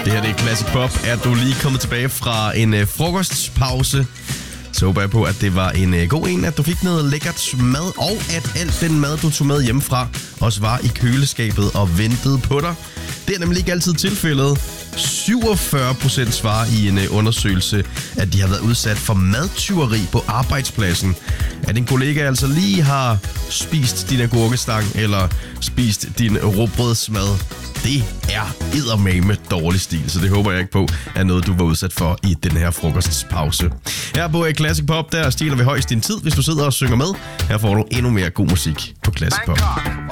Det her det er Classic Pop. Er du lige kommet tilbage fra en frokostpause, så håber jeg på, at det var en god en, at du fik noget lækkert mad, og at alt den mad, du tog med hjemmefra, også var i køleskabet og ventede på dig. Det er nemlig ikke altid tilfældet. 47% svarer i en undersøgelse, at de har været udsat for madtyveri på arbejdspladsen. At en kollega altså lige har spist din agurkestang eller spist din rugbrødsmad, det er eddermame dårlig stil, så det håber jeg ikke på er noget, du var udsat for i den her frokostpause. Her på Classic Pop, der stjæler vi højst din tid, hvis du sidder og synger med. Her får du endnu mere god musik på Classic Pop.